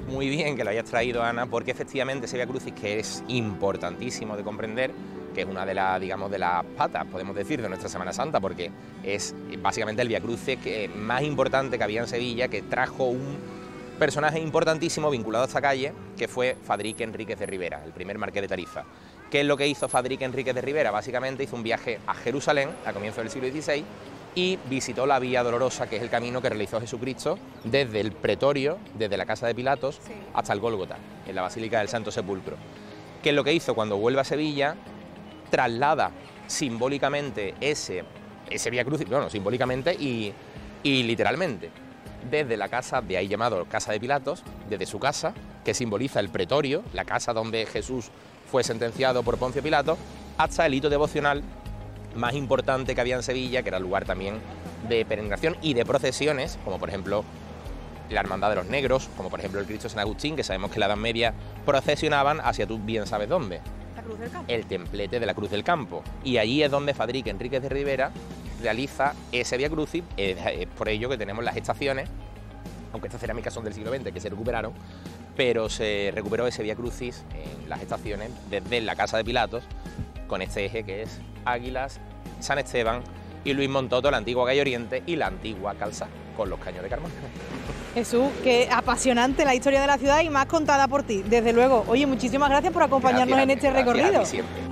muy bien que lo hayas traído, Ana, porque efectivamente ese Vía Crucis, que es importantísimo de comprender, que es una de las, digamos, de las patas, podemos decir, de nuestra Semana Santa, porque es básicamente el Vía Crucis más importante que había en Sevilla, que trajo un personaje importantísimo vinculado a esta calle, que fue Fadrique Enríquez de Rivera, el primer marqués de Tarifa. ¿Qué es lo que hizo Fadrique Enríquez de Rivera? Básicamente hizo un viaje a Jerusalén a comienzos del siglo XVI y visitó la Vía Dolorosa, que es el camino que realizó Jesucristo desde el pretorio, desde la casa de Pilatos, hasta el Gólgota, en la Basílica del Santo Sepulcro. ¿Qué es lo que hizo? Cuando vuelve a Sevilla, traslada simbólicamente ese Vía Crucis, bueno, simbólicamente y literalmente, desde la casa, de ahí llamado Casa de Pilatos, desde su casa, que simboliza el pretorio, la casa donde Jesús fue sentenciado por Poncio Pilato, hasta el hito devocional más importante que había en Sevilla, que era lugar también de peregrinación y de procesiones, como por ejemplo la Hermandad de los Negros, como por ejemplo el Cristo de San Agustín, que sabemos que en la Edad Media procesionaban hacia tú bien sabes dónde. La Cruz del Campo. El templete de la Cruz del Campo. Y allí es donde Fadrique Enríquez de Rivera realiza ese Vía Crucis. Es por ello que tenemos las estaciones, aunque estas cerámicas son del siglo XX, que se recuperaron, pero se recuperó ese Vía Crucis en las estaciones desde la Casa de Pilatos, con este eje que es Águilas, San Esteban y Luis Montoto, la antigua calle Oriente y la antigua Calzá, con los caños de carbón. Jesús, qué apasionante la historia de la ciudad y más contada por ti, desde luego. Oye, muchísimas gracias por acompañarnos en este recorrido. Gracias a ti siempre.